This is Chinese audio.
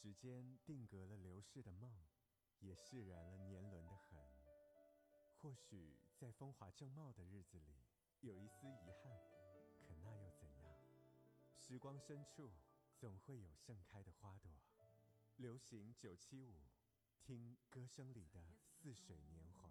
时间定格了流逝的梦，也释然了年轮的痕。或许在风华正茂的日子里有一丝遗憾，可那又怎样？时光深处总会有盛开的花朵。流行975，听歌声里的似水年华。